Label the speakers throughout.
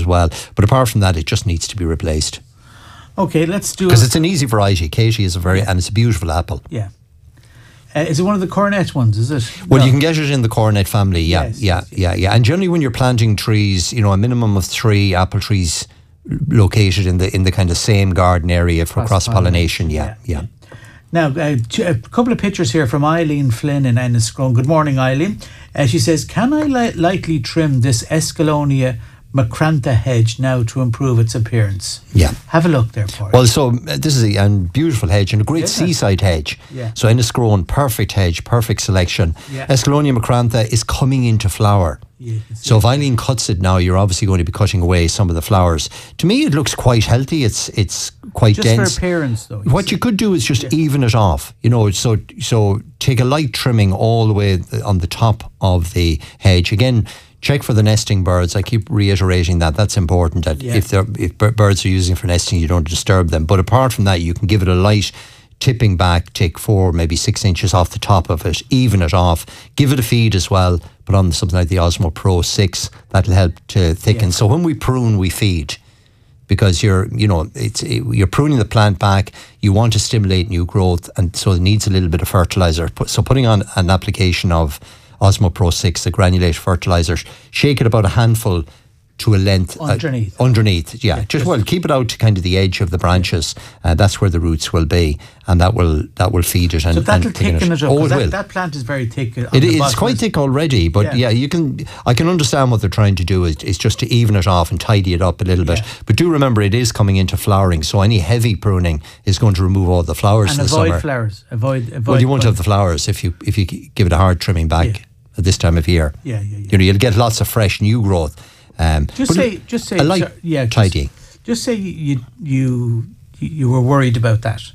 Speaker 1: as well. But apart from that, it just needs to be replaced.
Speaker 2: Okay, let's do it.
Speaker 1: Because it's an easy variety. Katie is and it's a beautiful apple.
Speaker 2: Yeah. Is it one of the coronet ones, is it?
Speaker 1: Well, you can get it in the coronet family, yeah.
Speaker 2: Yes.
Speaker 1: And generally when you're planting trees, a minimum of 3 apple trees located in the kind of same garden area for cross-pollination, yeah.
Speaker 2: Now, a couple of pictures here from Eileen Flynn in Enniscrone. Good morning, Eileen. She says, can I lightly trim this Escalonia macrantha hedge now to improve its appearance?
Speaker 1: Yeah.
Speaker 2: Have a look there for
Speaker 1: Well, so this is a beautiful hedge and a great seaside hedge.
Speaker 2: Yeah.
Speaker 1: So Enniscrone, perfect hedge, perfect selection.
Speaker 2: Yeah.
Speaker 1: Escalonia macrantha is coming into flower.
Speaker 2: Yeah,
Speaker 1: so if Eileen cuts it now, you're obviously going to be cutting away some of the flowers. To me, it looks quite healthy. It's quite dense.
Speaker 2: Just for appearance, though.
Speaker 1: What you could do is just even it off. So take a light trimming all the way on the top of the hedge. Again, check for the nesting birds. I keep reiterating that. That's important. That if birds are using for nesting, you don't disturb them. But apart from that, you can give it a light tipping back, take 4, maybe 6 inches off the top of it, even it off. Give it a feed as well. Put on something like the Osmo Pro 6. That'll help to thicken. So when we prune, we feed. Because you're pruning the plant back, you want to stimulate new growth, and so it needs a little bit of fertilizer. So putting on an application of Osmo Pro 6, the granulated fertilizer, shake it about a handful to a length underneath, yeah. Just keep it out to kind of the edge of the branches. That's where the roots will be, and that will feed it. And
Speaker 2: so that'll thicken it up.
Speaker 1: Oh, it will.
Speaker 2: That plant is very thick.
Speaker 1: It's quite thick already, but I can understand what they're trying to do is just to even it off and tidy it up a little bit. But do remember, it is coming into flowering, so any heavy pruning is going to remove all the flowers in the summer.
Speaker 2: And avoid flowers. Avoid.
Speaker 1: Well, you won't have the flowers if you give it a hard trimming back at this time of year. You'll get lots of fresh new growth.
Speaker 2: Just say
Speaker 1: a light tidying.
Speaker 2: Just say you were worried about that.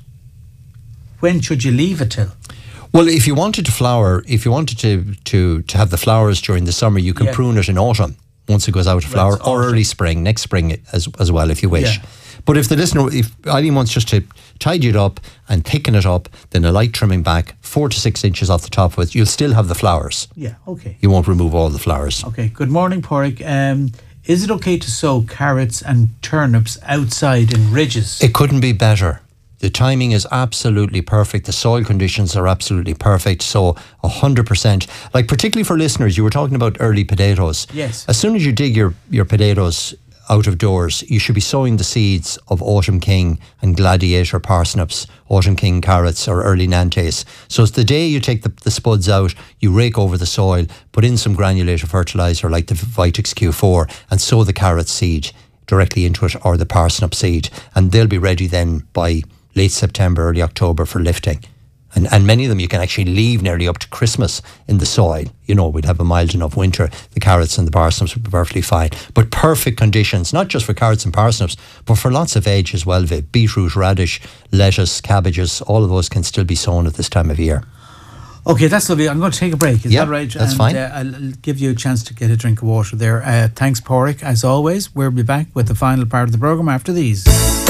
Speaker 2: When should you leave it till?
Speaker 1: Well, if you wanted to flower, if you wanted to have the flowers during the summer, you can prune it in autumn once it goes out of flower, or early spring, next spring as well if you wish. But if Eileen wants just to tidy it up and thicken it up, then a light trimming back, 4 to 6 inches off the top of it, you'll still have the flowers.
Speaker 2: Yeah, okay.
Speaker 1: You won't remove all the flowers.
Speaker 2: Okay, good morning, Pádraig. Is it okay to sow carrots and turnips outside in ridges?
Speaker 1: It couldn't be better. The timing is absolutely perfect. The soil conditions are absolutely perfect. So 100%. Like particularly for listeners, you were talking about early potatoes.
Speaker 2: Yes.
Speaker 1: As soon as you dig your potatoes out of doors, you should be sowing the seeds of Autumn King and Gladiator parsnips, Autumn King carrots or early Nantes. So it's the day you take the spuds out, you rake over the soil, put in some granulated fertiliser like the Vitex Q4 and sow the carrot seed directly into it, or the parsnip seed, and they'll be ready then by late September, early October for lifting. And many of them you can actually leave nearly up to Christmas in the soil. We'd have a mild enough winter. The carrots and the parsnips would be perfectly fine. But perfect conditions, not just for carrots and parsnips, but for lots of veg as well. Beetroot, radish, lettuce, cabbages, all of those can still be sown at this time of year.
Speaker 2: Okay, that's lovely. I'm going to take a break. Is that right?
Speaker 1: That's fine.
Speaker 2: I'll give you a chance to get a drink of water there. Thanks, Pádraig. As always, we'll be back with the final part of the programme after these.